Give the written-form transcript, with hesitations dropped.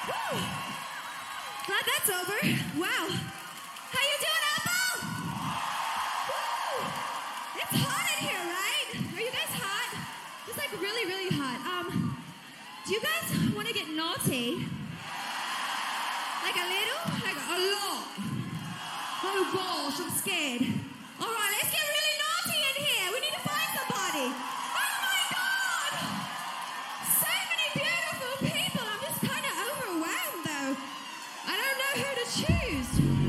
Woo. Glad that's over. Wow. How you doing, Apple? Woo. It's hot in here, right? Are you guys hot? It's like really, really hot. Do you guys want to get naughty? Like a little? Like a lot? Oh gosh, I'm scared. All right, let's get really